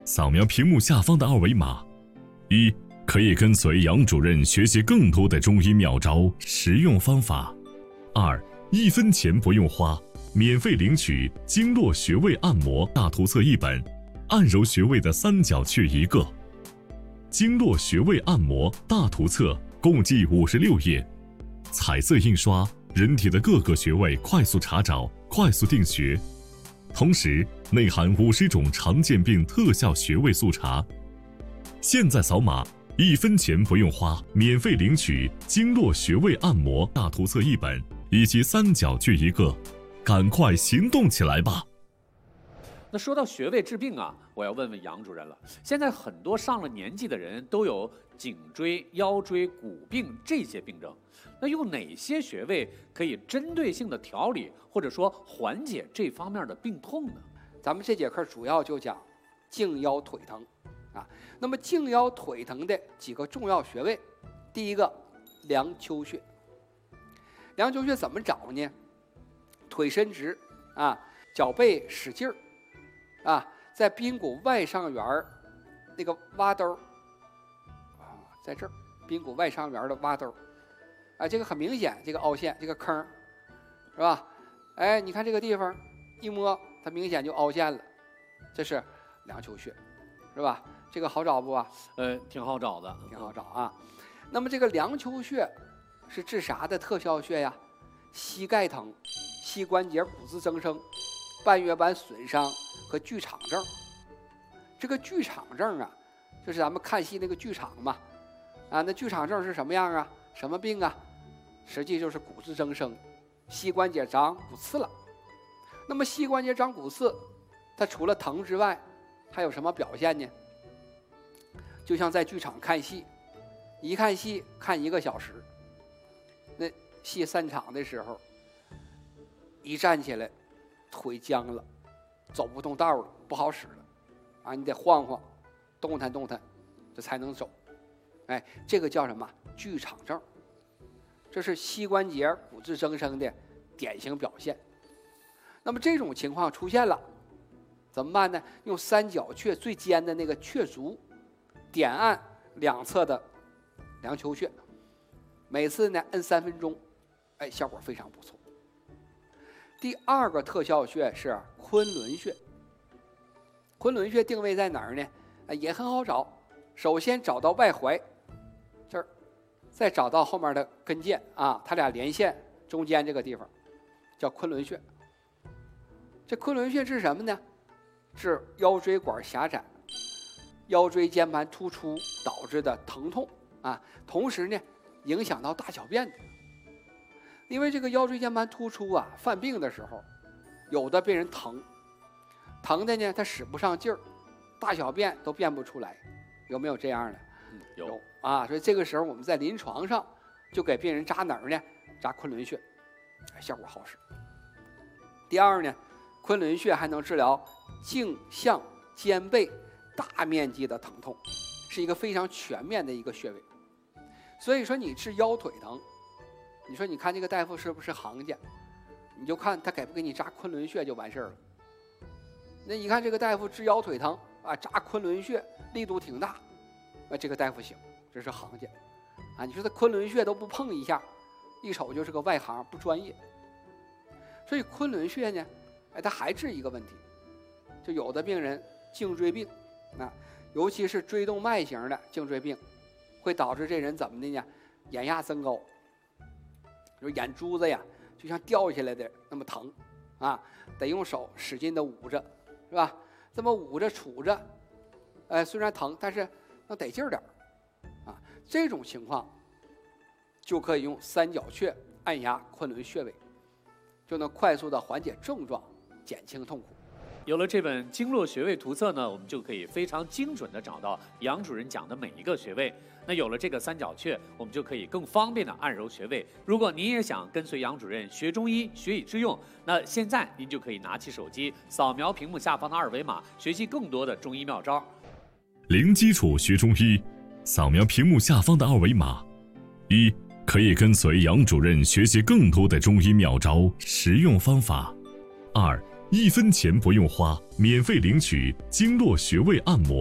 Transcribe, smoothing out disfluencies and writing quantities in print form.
扫描屏幕下方的二维码，一可以跟随杨主任学习更多的中医妙招、实用方法；二1分钱不用花，免费领取经络穴位按摩大图册1本，按揉穴位的三角穴1个。经络穴位按摩大图册共计56页，彩色印刷，人体的各个穴位快速查找、快速定穴，同时内含50种常见病特效穴位速查。现在扫码，1分钱不用花，免费领取经络穴位按摩大图册1本以及三角穴1个，赶快行动起来吧！ 那说到穴位治病啊，我要问问杨主任了。现在很多上了年纪的人都有颈椎、腰椎、骨病这些病症，那用哪些穴位可以针对性的调理或者说缓解这方面的病痛呢？ 咱们这节课主要就讲颈腰腿疼啊。那么颈腰腿疼的几个重要穴位，第一个梁丘穴。梁丘穴怎么找呢？腿伸直啊，脚背使劲儿啊，在髌骨外上缘那个洼兜啊，在这儿髌骨外上缘的洼兜啊，这个很明显，这个凹陷，这个坑是吧？哎，你看这个地方一摸，它明显就凹陷了，这是梁丘穴，是吧？这个好找不啊？ 挺好找的， 挺好找啊。那么这个梁丘穴是治啥的特效穴呀？膝盖疼、膝关节骨质增生、半月板损伤和剧场症。这个剧场症啊，就是咱们看戏那个剧场嘛。啊，那剧场症是什么样啊？什么病啊？实际就是骨质增生，膝关节长骨刺了。那么膝关节长骨刺，它除了疼之外，还有什么表现呢？就像在剧场看戏，一看戏看1个小时，那戏散场的时候，一站起来，腿僵了，走不动道了，不好使了，啊，你得晃晃，动弹动弹，这才能走。哎，这个叫什么？剧场症。这是膝关节骨质增生的典型表现。那么这种情况出现了，怎么办呢？用三角穴最尖的那个雀足，点按两侧的梁丘穴，每次呢摁3分钟，哎，效果非常不错。第二个特效穴是昆仑穴。昆仑穴定位在哪儿呢？也很好找。首先找到外踝这儿，再找到后面的跟腱啊，它俩连线中间这个地方叫昆仑穴。这昆仑穴治什么呢？治腰椎管狭窄、腰椎间盘突出导致的疼痛啊，同时呢影响到大小便的。因为这个腰椎间盘突出啊，犯病的时候，有的病人疼的呢他使不上劲儿，大小便都便不出来，有没有这样的？有啊，所以这个时候我们在临床上就给病人扎哪儿呢？扎昆仑穴，效果好使。第二呢，昆仑穴还能治疗颈项肩背大面积的疼痛，是一个非常全面的一个穴位。所以说你治腰腿疼，你说你看这个大夫是不是行家，你就看他给不给你扎昆仑穴就完事儿了。那你看这个大夫治腰腿疼啊，扎昆仑穴力度挺大，这个大夫行，这是行家啊。你说他昆仑穴都不碰一下，一瞅就是个外行，不专业。所以昆仑穴呢，他还治一个问题，就有的病人颈椎病啊，尤其是椎动脉型的颈椎病，会导致这人怎么的呢？眼压增高，就是眼珠子呀就像掉下来的那么疼啊，得用手使劲的捂着，是吧？这么捂着杵着，虽然疼，但是能得劲儿点啊。这种情况就可以用三角穴按压昆仑穴位，就能快速的缓解症状，减轻痛苦。 有了这本经络穴位图册呢，我们就可以非常精准的找到杨主任讲的每一个穴位。那有了这个三角穴，我们就可以更方便的按揉穴位。如果您也想跟随杨主任学中医、学以致用，那现在您就可以拿起手机，扫描屏幕下方的二维码，学习更多的中医妙招。 零基础学中医，扫描屏幕下方的二维码，一可以跟随杨主任学习更多的中医妙招、实用方法；二 1分钱不用花，免费领取经络穴位按摩。